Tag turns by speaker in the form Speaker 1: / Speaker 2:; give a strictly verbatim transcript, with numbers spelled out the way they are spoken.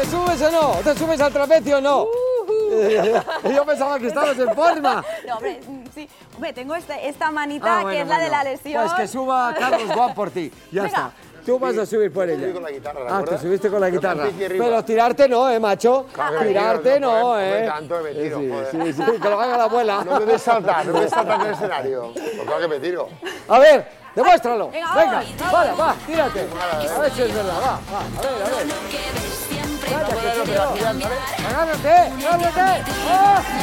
Speaker 1: ¿te subes o no? ¿Te subes al trapecio o no? Uh-huh. Yo pensaba que estabas en forma.
Speaker 2: No, hombre, sí. Hombre, tengo este, esta manita ah, bueno, que es la bueno. de la lesión.
Speaker 1: Pues que suba Carlos Guam por ti. Ya Venga. está. Tú vas a subir por ella.
Speaker 3: Con la guitarra,
Speaker 1: ah, te subiste con la guitarra. Pero tirarte no, ¿eh, macho?
Speaker 3: Claro,
Speaker 1: tirarte
Speaker 3: no,
Speaker 1: no,
Speaker 3: no
Speaker 1: ¿eh?
Speaker 3: Tanto me tiro,
Speaker 1: sí,
Speaker 3: joder.
Speaker 1: sí, sí, que lo haga la abuela.
Speaker 3: No me des saltar, no me des saltar del escenario. Pues claro que me tiro.
Speaker 1: A ver, demuéstralo. Venga,
Speaker 2: Venga,
Speaker 1: vale, va, tírate. A ver si es verdad, va, va, a ver, a ver. Agárrate, agárrate. ¡Oh!